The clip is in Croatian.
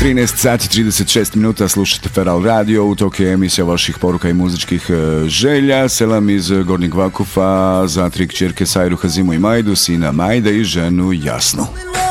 13 sati 36 minuta, slušate Feral Radio, u toku je emisija vaših poruka i muzičkih želja. Selam iz Gornjeg Vakufa za tri kćerke Sajru, Hazimu i Majdu, sina Majda i ženu Jasnu.